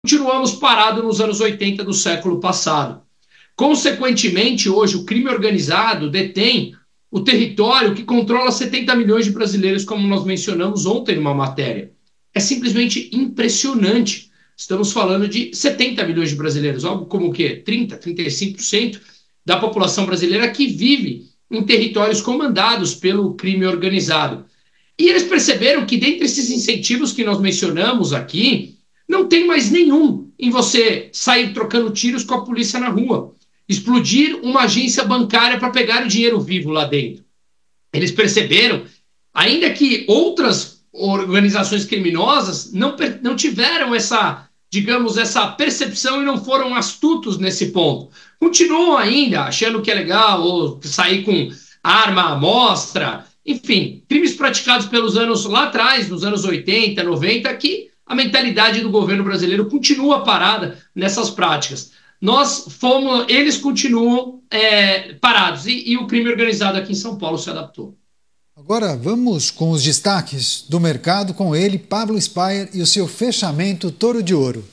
continuamos parados nos anos 80 do século passado. Consequentemente, hoje, o crime organizado detém o território que controla 70 milhões de brasileiros, como nós mencionamos ontem numa matéria. É simplesmente impressionante. Estamos falando de 70 milhões de brasileiros, algo como o quê? 30%, 35% da população brasileira que vive em territórios comandados pelo crime organizado. E eles perceberam que, dentre esses incentivos que nós mencionamos aqui, não tem mais nenhum em você sair trocando tiros com a polícia na rua, explodir uma agência bancária para pegar o dinheiro vivo lá dentro. Eles perceberam, ainda que outras organizações criminosas não tiveram essa, digamos, essa percepção e não foram astutos nesse ponto. Continuam ainda achando que é legal ou sair com arma à mostra, enfim, crimes praticados pelos anos lá atrás, nos anos 80, 90, que a mentalidade do governo brasileiro continua parada nessas práticas. Eles continuam parados e o crime organizado aqui em São Paulo se adaptou. Agora vamos com os destaques do mercado com ele, Pablo Spyer, e o seu fechamento Touro de Ouro.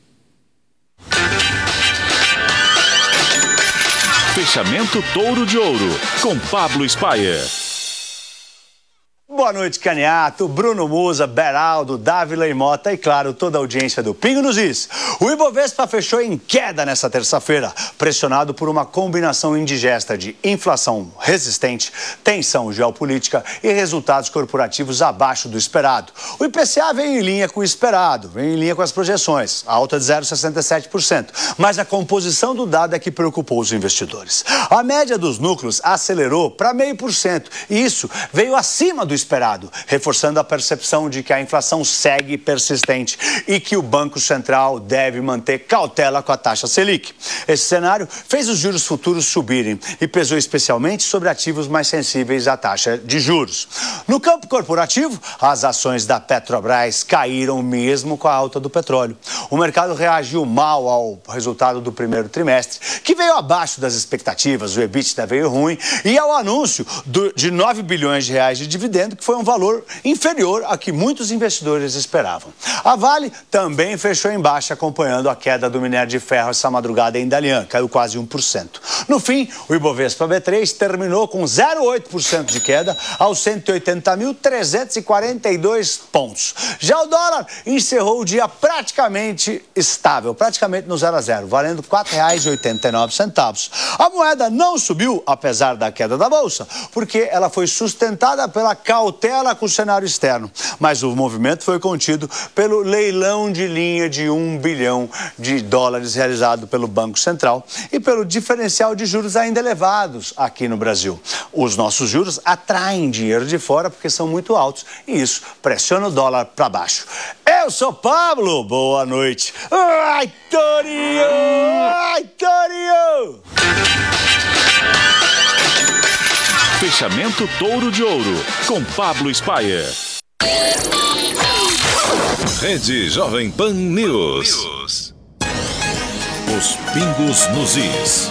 Fechamento Touro de Ouro, com Pablo Spyer. Boa noite, Caniato, Bruno Musa, Beraldo, Dávila e Mota e, claro, toda a audiência do Pingo nos Is. O Ibovespa fechou em queda nesta terça-feira, pressionado por uma combinação indigesta de inflação resistente, tensão geopolítica e resultados corporativos abaixo do esperado. O IPCA vem em linha com o esperado, vem em linha com as projeções, alta de 0,67%, mas a composição do dado é que preocupou os investidores. A média dos núcleos acelerou para 0,5% e isso veio acima do esperado, reforçando a percepção de que a inflação segue persistente e que o Banco Central deve manter cautela com a taxa Selic. Esse cenário fez os juros futuros subirem e pesou especialmente sobre ativos mais sensíveis à taxa de juros. No campo corporativo, as ações da Petrobras caíram mesmo com a alta do petróleo. O mercado reagiu mal ao resultado do primeiro trimestre, que veio abaixo das expectativas, o EBITDA veio ruim, e ao anúncio de 9 bilhões de reais de dividendos, que foi um valor inferior a que muitos investidores esperavam. A Vale também fechou em baixa, acompanhando a queda do minério de ferro essa madrugada em Dalian, caiu quase 1%. No fim, o Ibovespa B3 terminou com 0,8% de queda aos 180.342 pontos. Já o dólar encerrou o dia praticamente estável, praticamente no 0 a 0, valendo R$ 4,89. A moeda não subiu, apesar da queda da bolsa, porque ela foi sustentada pela cautela com o cenário externo. Mas o movimento foi contido pelo leilão de linha de $1 bilhão realizado pelo Banco Central e pelo diferencial de juros ainda elevados aqui no Brasil. Os nossos juros atraem dinheiro de fora porque são muito altos e isso pressiona o dólar para baixo. Eu sou Pablo, boa noite. Ai, Torinho! Ai, Torinho! Fechamento Touro de Ouro, com Pablo Spyer. Rede Jovem Pan News. Os pingos nos is.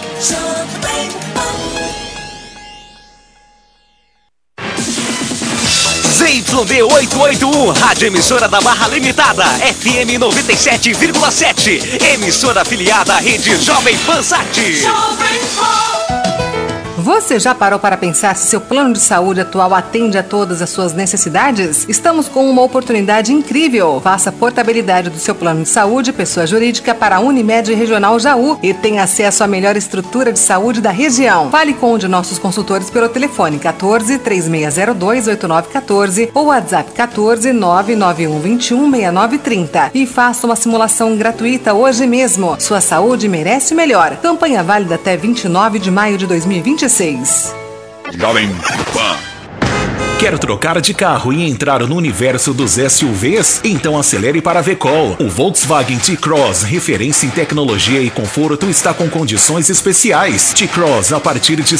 ZYD 881, Rádio Emissora da Barra Limitada, FM 97,7, emissora afiliada à Rede Jovem Pan Sat. Você já parou para pensar se seu plano de saúde atual atende a todas as suas necessidades? Estamos com uma oportunidade incrível. Faça a portabilidade do seu plano de saúde, pessoa jurídica, para a Unimed Regional Jaú e tenha acesso à melhor estrutura de saúde da região. Fale com um de nossos consultores pelo telefone 14 3602 8914 ou WhatsApp 14 991 21 6930 e faça uma simulação gratuita hoje mesmo. Sua saúde merece o melhor. Campanha válida até 29 de maio de 2026. Jovem Pan. Quer trocar de carro e entrar no universo dos SUVs? Então acelere para a Vecol. O Volkswagen T-Cross, referência em tecnologia e conforto, está com condições especiais. T-Cross a partir de R$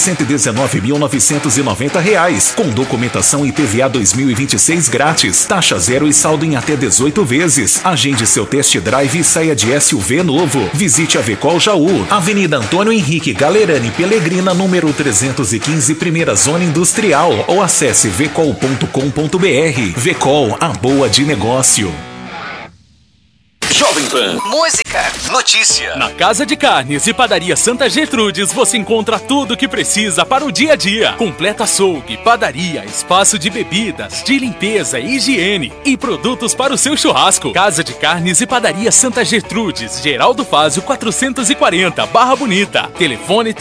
119.990, com documentação IPVA 2026 grátis, taxa zero e saldo em até 18 vezes. Agende seu test drive e saia de SUV novo. Visite a Vecol Jaú, Avenida Antônio Henrique Galerani Pelegrina, número 315, Primeira Zona Industrial, ou acesse vecol.com.br. Vecol, a boa de negócio. Jovem Pan. Música. Notícia. Na Casa de Carnes e Padaria Santa Gertrudes você encontra tudo o que precisa para o dia a dia. Completo açougue, padaria, espaço de bebidas, de limpeza e higiene e produtos para o seu churrasco. Casa de Carnes e Padaria Santa Gertrudes, Geraldo Fázio 440, Barra Bonita. Telefone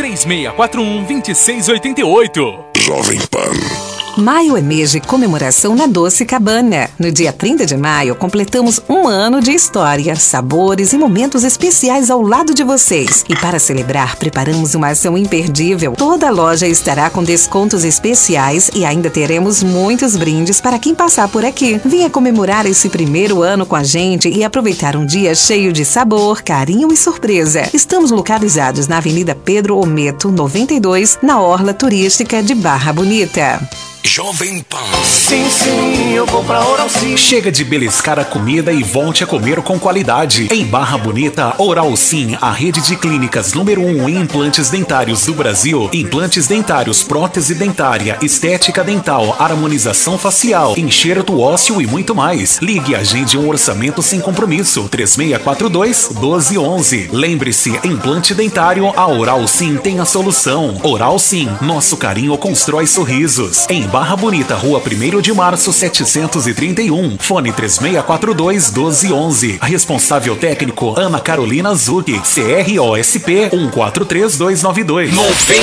3641-2688. Jovem Pan. Maio é mês de comemoração na Doce Cabana. No dia 30 de maio, completamos 1 ano de história, sabores e momentos especiais ao lado de vocês. E para celebrar, preparamos uma ação imperdível. Toda a loja estará com descontos especiais e ainda teremos muitos brindes para quem passar por aqui. Venha comemorar esse primeiro ano com a gente e aproveitar um dia cheio de sabor, carinho e surpresa. Estamos localizados na Avenida Pedro Ometo, 92, na Orla Turística de Barra Bonita. Jovem Pan. Sim, eu vou pra Oral Sim. Chega de beliscar a comida e volte a comer com qualidade. Em Barra Bonita, Oral Sim, a rede de clínicas número 1 em implantes dentários do Brasil. Implantes dentários, prótese dentária, estética dental, harmonização facial, enxerto ósseo e muito mais. Ligue e agende um orçamento sem compromisso. 3642-1211. Lembre-se, implante dentário, a Oral Sim tem a solução. Oral Sim, nosso carinho constrói sorrisos. Em Barra Bonita, Rua 1º de Março, 731. Fone 3642-1211. Responsável técnico, Ana Carolina Zucchi. CROSP 143292.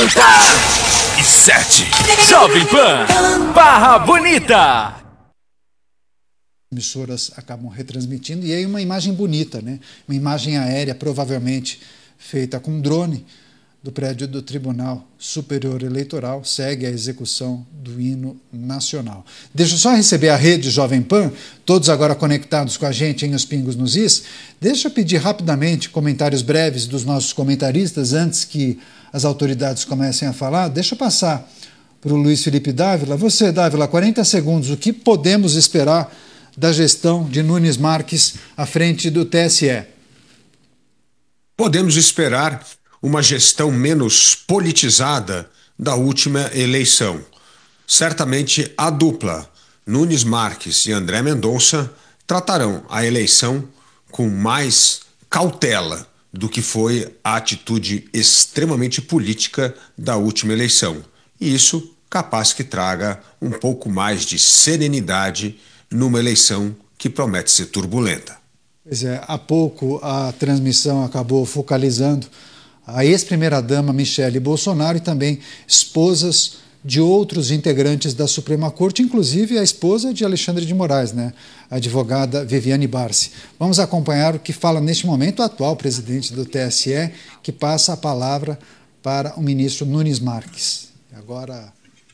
97. Jovem Pan, Barra Bonita. Emissoras acabam retransmitindo, e aí uma imagem bonita, né? Uma imagem aérea, provavelmente feita com drone, do prédio do Tribunal Superior Eleitoral. Segue a execução do hino nacional. Deixa eu só receber a rede Jovem Pan, todos agora conectados com a gente em Os Pingos nos Is. Deixa eu pedir rapidamente comentários breves dos nossos comentaristas antes que as autoridades comecem a falar. Deixa eu passar para o Luiz Felipe Dávila. Você, Dávila, 40 segundos. O que podemos esperar da gestão de Nunes Marques à frente do TSE? Podemos esperar uma gestão menos politizada da última eleição. Certamente a dupla Nunes Marques e André Mendonça tratarão a eleição com mais cautela do que foi a atitude extremamente política da última eleição. E isso capaz que traga um pouco mais de serenidade numa eleição que promete ser turbulenta. Pois é, há pouco a transmissão acabou focalizando a ex-primeira-dama Michele Bolsonaro e também esposas de outros integrantes da Suprema Corte, inclusive a esposa de Alexandre de Moraes, né? A advogada Viviane Barsi. Vamos acompanhar o que fala neste momento o atual presidente do TSE, que passa a palavra para o ministro Nunes Marques. Agora,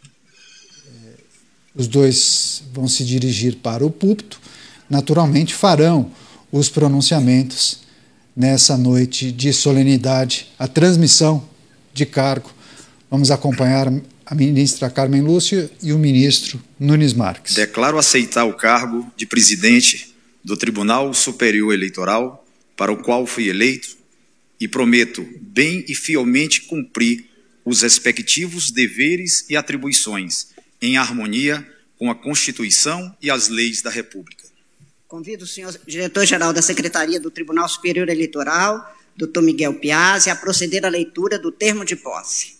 os dois vão se dirigir para o púlpito, naturalmente farão os pronunciamentos nessa noite de solenidade, a transmissão de cargo. Vamos acompanhar a ministra Carmen Lúcia e o ministro Nunes Marques. Declaro aceitar o cargo de presidente do Tribunal Superior Eleitoral, para o qual fui eleito, e prometo bem e fielmente cumprir os respectivos deveres e atribuições, em harmonia com a Constituição e as leis da República. Convido o senhor diretor-geral da Secretaria do Tribunal Superior Eleitoral, doutor Miguel Piazzi, a proceder à leitura do termo de posse.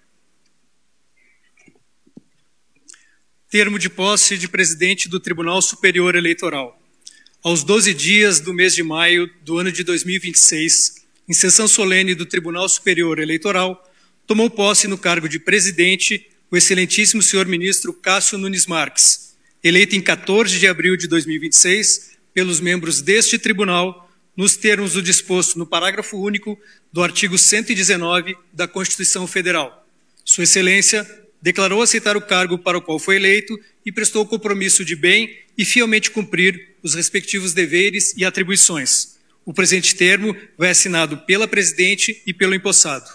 Termo de posse de presidente do Tribunal Superior Eleitoral. Aos 12 dias do mês de maio do ano de 2026, em sessão solene do Tribunal Superior Eleitoral, tomou posse no cargo de presidente o excelentíssimo senhor ministro Cássio Nunes Marques, eleito em 14 de abril de 2026 pelos membros deste tribunal, nos termos do disposto no parágrafo único do artigo 119 da Constituição Federal. Sua Excelência declarou aceitar o cargo para o qual foi eleito e prestou o compromisso de bem e fielmente cumprir os respectivos deveres e atribuições. O presente termo vai assinado pela presidente e pelo empossado.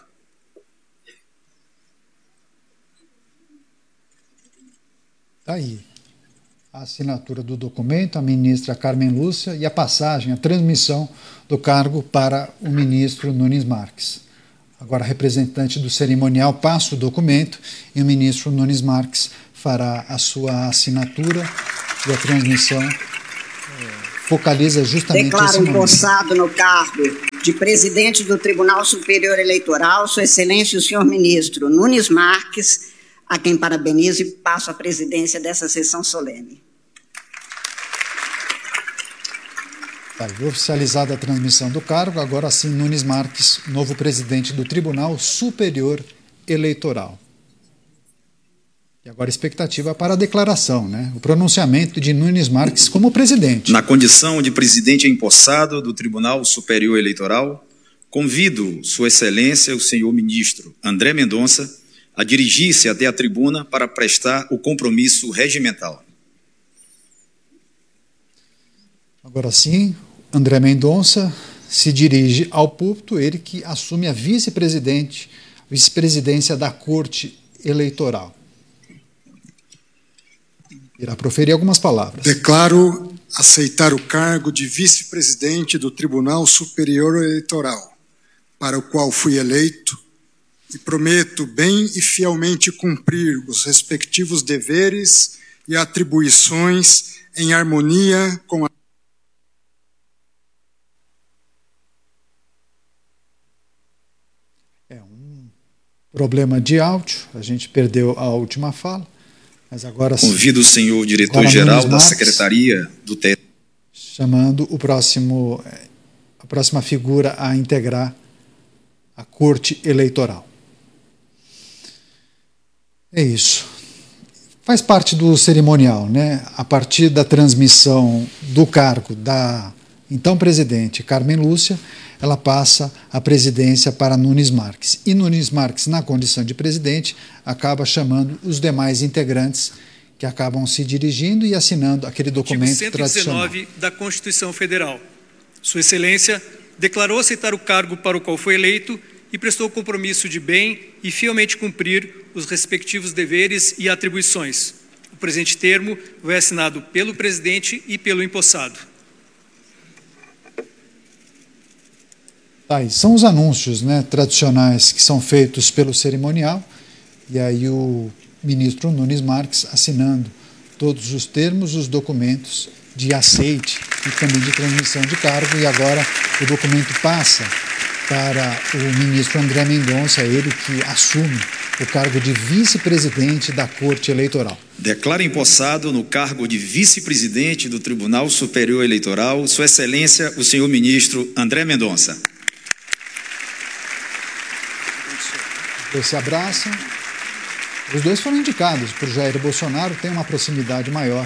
Está aí a assinatura do documento, a ministra Carmen Lúcia, e a passagem, a transmissão do cargo para o ministro Nunes Marques. Agora, a representante do cerimonial passa o documento e o ministro Nunes Marques fará a sua assinatura e a transmissão focaliza justamente esse Declaro momento. empossado no cargo de presidente do Tribunal Superior Eleitoral, Sua Excelência o senhor ministro Nunes Marques, a quem parabenizo e passo a presidência dessa sessão solene. Oficializada a transmissão do cargo, agora sim Nunes Marques, novo presidente do Tribunal Superior Eleitoral. E agora a expectativa para a declaração, né? O pronunciamento de Nunes Marques como presidente. Na condição de presidente empossado do Tribunal Superior Eleitoral, convido Sua Excelência, o senhor ministro André Mendonça, a dirigir-se até a tribuna para prestar o compromisso regimental. Agora sim, André Mendonça se dirige ao púlpito, ele que assume a vice-presidência da Corte Eleitoral. Irá proferir algumas palavras. Declaro aceitar o cargo de vice-presidente do Tribunal Superior Eleitoral, para o qual fui eleito, e prometo bem e fielmente cumprir os respectivos deveres e atribuições em harmonia com a problema de áudio, a gente perdeu a última fala, mas agora sim. Convido o senhor diretor-geral da Secretaria do TSE. Chamando a próxima figura a integrar a Corte Eleitoral. É isso. Faz parte do cerimonial, né? A partir da transmissão do cargo da então presidente Carmen Lúcia, ela passa a presidência para Nunes Marques. E Nunes Marques, na condição de presidente, acaba chamando os demais integrantes que acabam se dirigindo e assinando aquele documento tradicional. Artigo 119 da Constituição Federal. Sua Excelência declarou aceitar o cargo para o qual foi eleito e prestou o compromisso de bem e fielmente cumprir os respectivos deveres e atribuições. O presente termo foi assinado pelo presidente e pelo empossado. Tá, são os anúncios, né, tradicionais que são feitos pelo cerimonial, e aí o ministro Nunes Marques assinando todos os termos, os documentos de aceite e também de transmissão de cargo, e agora o documento passa para o ministro André Mendonça, ele que assume o cargo de vice-presidente da Corte Eleitoral. Declaro empossado no cargo de vice-presidente do Tribunal Superior Eleitoral, Sua Excelência, o senhor ministro André Mendonça. Eles se abraçam. Os dois foram indicados por Jair Bolsonaro, tem uma proximidade maior.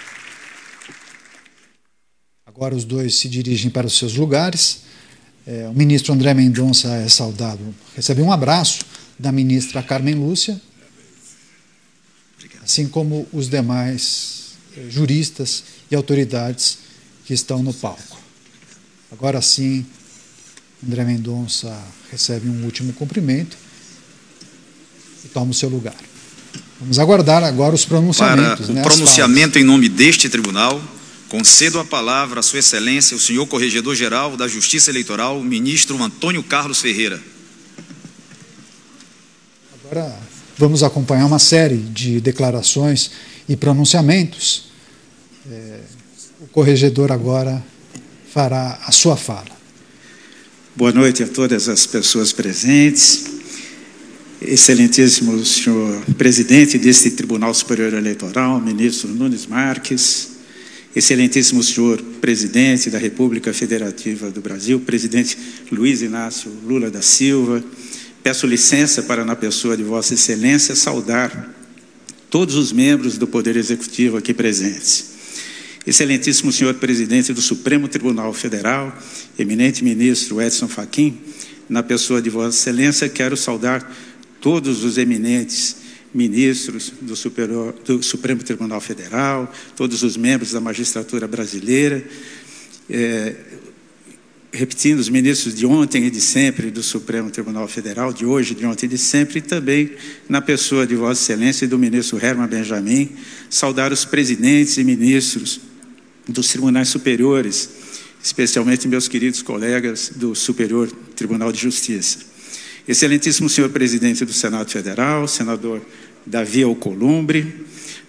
Agora os dois se dirigem para os seus lugares. O ministro André Mendonça é saudado, recebe um abraço da ministra Carmen Lúcia, assim como os demais juristas e autoridades que estão no palco. Agora sim, André Mendonça recebe um último cumprimento e toma o seu lugar. Vamos aguardar agora os pronunciamentos. Para o pronunciamento em nome deste tribunal, concedo a palavra a Sua Excelência, o senhor Corregedor-Geral da Justiça Eleitoral, o ministro Antônio Carlos Ferreira. Agora vamos acompanhar uma série de declarações e pronunciamentos. O corregedor agora fará a sua fala. Boa noite a todas as pessoas presentes. Excelentíssimo senhor presidente deste Tribunal Superior Eleitoral, ministro Nunes Marques, excelentíssimo senhor presidente da República Federativa do Brasil, presidente Luiz Inácio Lula da Silva, peço licença para, na pessoa de Vossa Excelência, saudar todos os membros do Poder Executivo aqui presentes. Excelentíssimo senhor presidente do Supremo Tribunal Federal, eminente ministro Edson Fachin, na pessoa de Vossa Excelência, quero saudar todos os eminentes ministros do Supremo Tribunal Federal, todos os membros da magistratura brasileira, repetindo, os ministros de ontem e de sempre do Supremo Tribunal Federal, de hoje, de ontem e de sempre, e também na pessoa de Vossa Excelência e do ministro Herman Benjamin, saudar os presidentes e ministros dos tribunais superiores, especialmente meus queridos colegas do Superior Tribunal de Justiça. Excelentíssimo senhor presidente do Senado Federal, senador Davi Alcolumbre,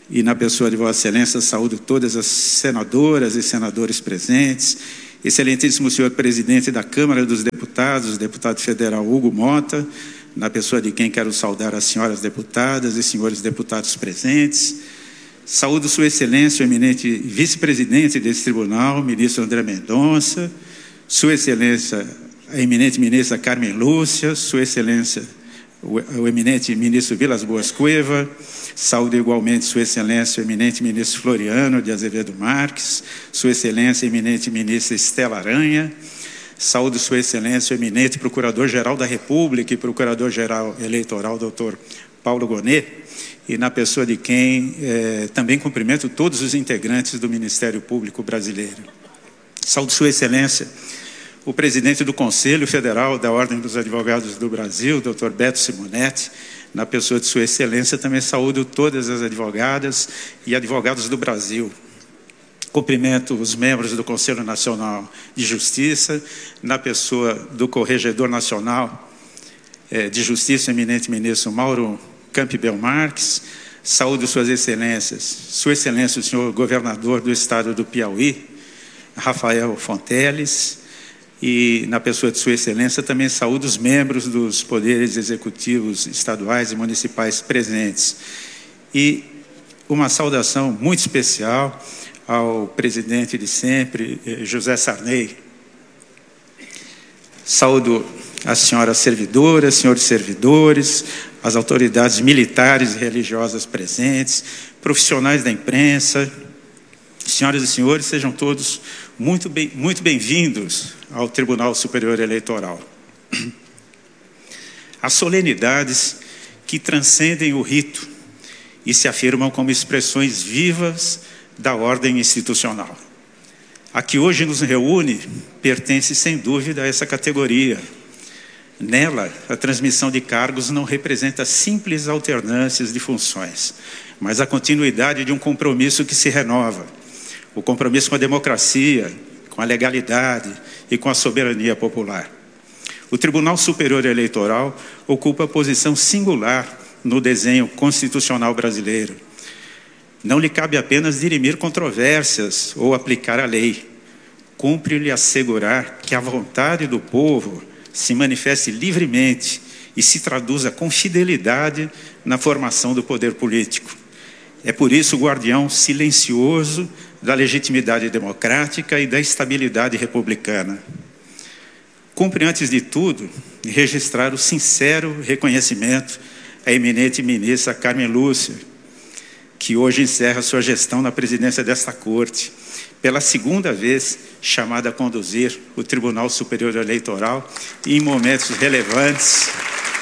e na pessoa de Vossa Excelência, saúdo todas as senadoras e senadores presentes, excelentíssimo senhor presidente da Câmara dos Deputados, deputado federal Hugo Mota, na pessoa de quem quero saudar as senhoras deputadas e senhores deputados presentes. Saúdo Sua Excelência, o eminente vice-presidente desse tribunal, ministro André Mendonça, Sua Excelência, a eminente ministra Carmen Lúcia, Sua Excelência, o eminente ministro Vilas Boas Cueva, saúdo igualmente Sua Excelência, o eminente ministro Floriano de Azevedo Marques, Sua Excelência, a eminente ministra Estela Aranha, saúdo Sua Excelência, o eminente Procurador-Geral da República e Procurador-Geral Eleitoral, doutor Paulo Gonet, e na pessoa de quem também cumprimento todos os integrantes do Ministério Público Brasileiro. Saúdo Sua Excelência, o presidente do Conselho Federal da Ordem dos Advogados do Brasil, doutor Beto Simonetti, na pessoa de Sua Excelência, também saúdo todas as advogadas e advogados do Brasil. Cumprimento os membros do Conselho Nacional de Justiça, na pessoa do Corregedor Nacional de Justiça, eminente ministro Mauro Campbell Marques. Saúdo Suas Excelências, Sua Excelência, o senhor governador do estado do Piauí, Rafael Fonteles, e na pessoa de Sua Excelência também saúdo os membros dos poderes executivos estaduais e municipais presentes. E uma saudação muito especial ao presidente de sempre, José Sarney. Saúdo as senhoras servidoras, senhores servidores, as autoridades militares e religiosas presentes, profissionais da imprensa. Senhoras e senhores, sejam todos muito bem-vindos ao Tribunal Superior Eleitoral. As solenidades que transcendem o rito e se afirmam como expressões vivas da ordem institucional. A que hoje nos reúne pertence, sem dúvida, a essa categoria. Nela, a transmissão de cargos não representa simples alternâncias de funções, mas a continuidade de um compromisso que se renova. O compromisso com a democracia, com a legalidade e com a soberania popular. O Tribunal Superior Eleitoral ocupa posição singular no desenho constitucional brasileiro. Não lhe cabe apenas dirimir controvérsias ou aplicar a lei. Cumpre-lhe assegurar que a vontade do povo se manifeste livremente e se traduza com fidelidade na formação do poder político. É por isso o guardião silencioso da legitimidade democrática e da estabilidade republicana. Cumpre, antes de tudo, registrar o sincero reconhecimento à eminente ministra Carmen Lúcia, que hoje encerra sua gestão na presidência desta Corte, pela segunda vez chamada a conduzir o Tribunal Superior Eleitoral e em momentos relevantes.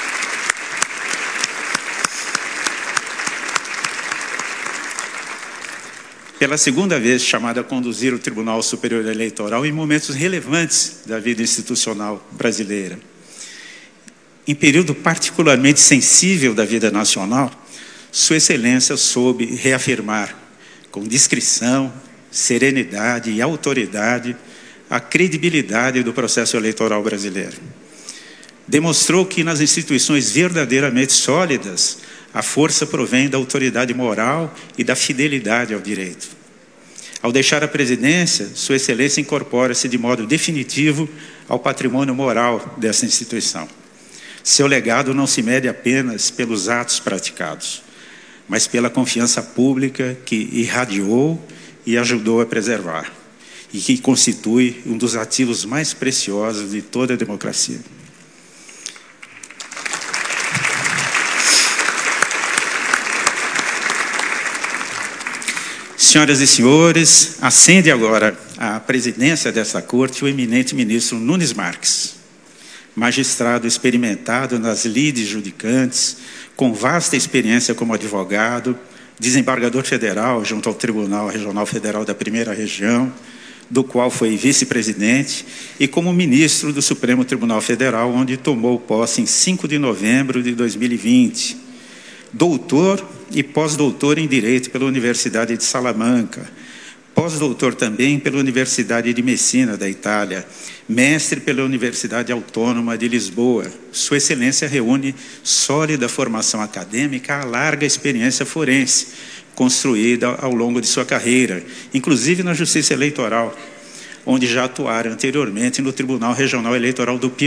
Pela segunda vez chamada a conduzir o Tribunal Superior Eleitoral em momentos relevantes da vida institucional brasileira. Em período particularmente sensível da vida nacional, Sua Excelência soube reafirmar, com discrição, serenidade e autoridade, a credibilidade do processo eleitoral brasileiro. Demonstrou que nas instituições verdadeiramente sólidas, a força provém da autoridade moral e da fidelidade ao direito. Ao deixar a presidência, Sua Excelência incorpora-se de modo definitivo ao patrimônio moral dessa instituição. Seu legado não se mede apenas pelos atos praticados, mas pela confiança pública que irradiou e ajudou a preservar, e que constitui um dos ativos mais preciosos de toda a democracia. Senhoras e senhores, ascende agora à presidência desta Corte o eminente ministro Nunes Marques, magistrado experimentado nas lides judicantes, com vasta experiência como advogado, desembargador federal junto ao Tribunal Regional Federal da Primeira Região, do qual foi vice-presidente, e como ministro do Supremo Tribunal Federal, onde tomou posse em 5 de novembro de 2020. Doutor e pós-doutor em Direito pela Universidade de Salamanca, pós-doutor também pela Universidade de Messina, da Itália, mestre pela Universidade Autônoma de Lisboa. Sua Excelência reúne sólida formação acadêmica à larga experiência forense, construída ao longo de sua carreira, inclusive na Justiça Eleitoral, onde já atuaram anteriormente no Tribunal Regional Eleitoral do Piauí.